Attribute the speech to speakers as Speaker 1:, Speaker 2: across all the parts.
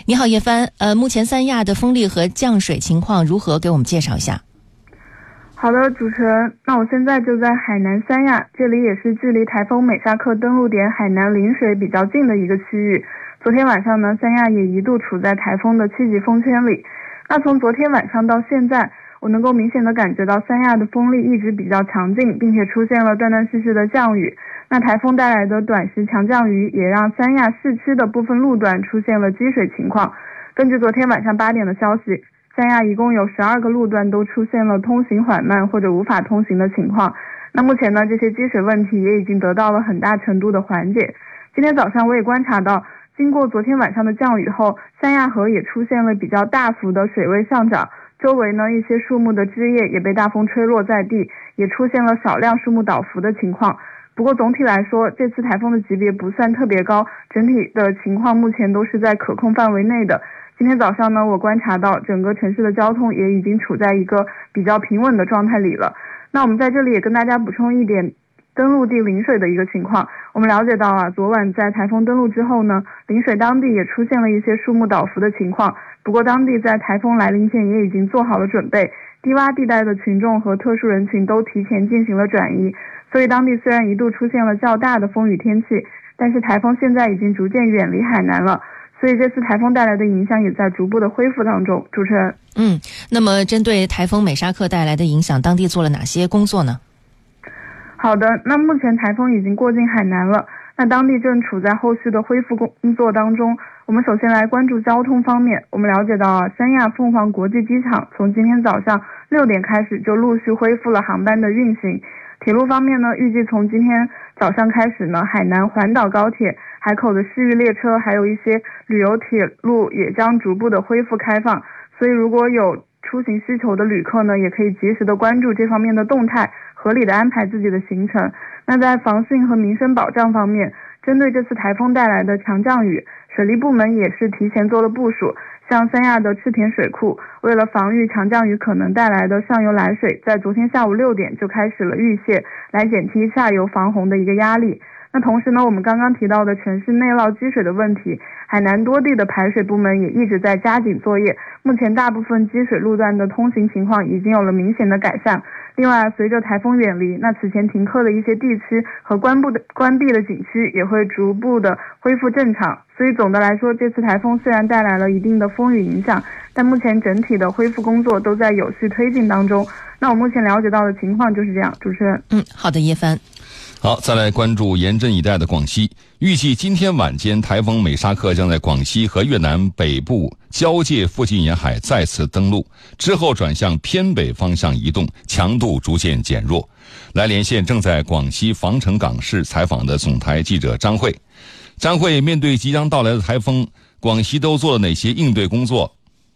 Speaker 1: 你好，叶帆。目前三亚的风力和降水情况如何？给我们介绍一下。
Speaker 2: 好的，主持人，那我现在就在海南三亚，这里也是距离台风美沙克登陆点海南陵水比较近的一个区域。昨天晚上呢，三亚也一度处在台风的7级风圈里。那从昨天晚上到现在，我能够明显的感觉到三亚的风力一直比较强劲，并且出现了断断续续的降雨。那台风带来的短时强降雨也让三亚市区的部分路段出现了积水情况。根据昨天晚上8点的消息，三亚一共有12个路段都出现了通行缓慢或者无法通行的情况。那目前呢，这些积水问题也已经得到了很大程度的缓解。今天早上我也观察到，经过昨天晚上的降雨后，三亚河也出现了比较大幅的水位上涨，周围呢一些树木的枝叶也被大风吹落在地，也出现了少量树木倒伏的情况。不过总体来说，这次台风的级别不算特别高，整体的情况目前都是在可控范围内的。今天早上呢，我观察到整个城市的交通也已经处在一个比较平稳的状态里了。那我们在这里也跟大家补充一点登陆地陵水的一个情况。我们了解到啊，昨晚在台风登陆之后呢，陵水当地也出现了一些树木倒伏的情况。不过当地在台风来临前也已经做好了准备，低洼地带的群众和特殊人群都提前进行了转移。所以当地虽然一度出现了较大的风雨天气，但是台风现在已经逐渐远离海南了。所以这次台风带来的影响也在逐步的恢复当中。主持人，
Speaker 1: 那么针对台风美沙克带来的影响，当地做了哪些工作呢？
Speaker 2: 好的，那目前台风已经过境海南了，那当地正处在后续的恢复工作当中。我们首先来关注交通方面。我们了解到啊，三亚凤凰国际机场从今天早上6点开始就陆续恢复了航班的运行。铁路方面呢，预计从今天早上开始呢，海南环岛高铁、海口的市域列车，还有一些旅游铁路也将逐步的恢复开放。所以如果有出行需求的旅客呢，也可以及时的关注这方面的动态，合理的安排自己的行程。那在防汛和民生保障方面，针对这次台风带来的强降雨，水利部门也是提前做了部署。像三亚的赤田水库，为了防御强降雨可能带来的上游来水，在昨天下午6点就开始了预泄，来减轻下游防洪的一个压力。那同时呢，我们刚刚提到的城市内涝积水的问题，海南多地的排水部门也一直在加紧作业，目前大部分积水路段的通行情况已经有了明显的改善。另外，随着台风远离，那此前停课的一些地区和关闭的景区也会逐步的恢复正常。所以总的来说，这次台风虽然带来了一定的风雨影响，但目前整体的恢复工作都在有序推进当中。那我目前了解到的情况就是这样。主持人，
Speaker 1: 好的，叶帆。
Speaker 3: 好，再来关注严阵以待的广西。预计今天晚间，台风美沙克将在广西和越南北部交界附近沿海再次登陆，之后转向偏北方向移动，强度逐渐减弱。来连线正在广西防城港市采访的总台记者张慧。张慧，面对即将到来的台风，广西都做了哪些应对工作？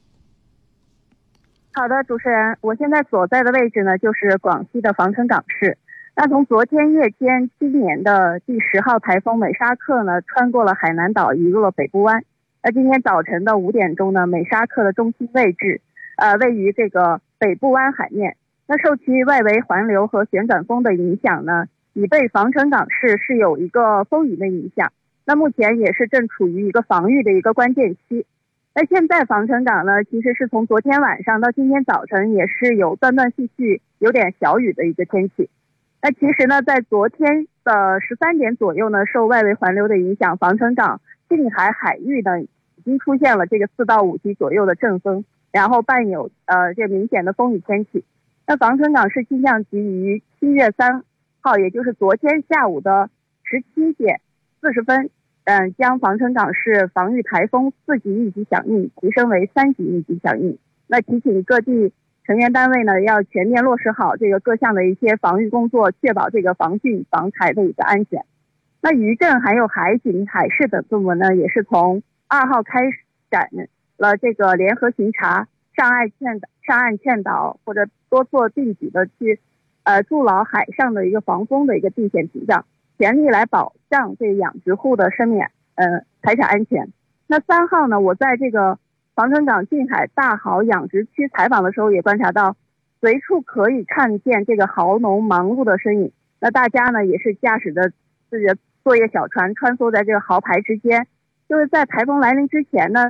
Speaker 4: 好的，主持人，我现在所在的位置呢，就是广西的防城港市。那从昨天夜间，今年的第10号台风美沙克呢，穿过了海南岛，移入了北部湾。那今天早晨的5点钟呢，美沙克的中心位置，位于这个北部湾海面。那受其外围环流和旋转风的影响呢，以北防城港市是有一个风雨的影响。那目前也是正处于一个防御的一个关键期。那现在防城港呢，其实是从昨天晚上到今天早晨也是有断断续续有点小雨的一个天气。那其实呢，在昨天的13点左右呢，受外围环流的影响，防城港近海海域呢已经出现了这个4到5级左右的阵风，然后伴有这明显的风雨天气。那防城港市气象局于7月3号，也就是昨天下午的17点40分，将防城港市防御台风4级应急响应提升为3级应急响应。那提醒各地成员单位呢，要全面落实好这个各项的一些防御工作，确保这个防汛防台的一个安全。那渔政还有海警、海事等部门呢，也是从2号开展了这个联合巡查、上岸劝导或者多做定举的去筑牢海上的一个防风的一个定线屏障，全力来保障这养殖户的生命财产安全。那3号呢，我在这个防城港近海大蚝养殖区采访的时候也观察到，随处可以看见这个蚝农忙碌的身影。那大家呢也是驾驶着自己的作业小船穿梭在这个蚝排之间，就是在台风来临之前呢，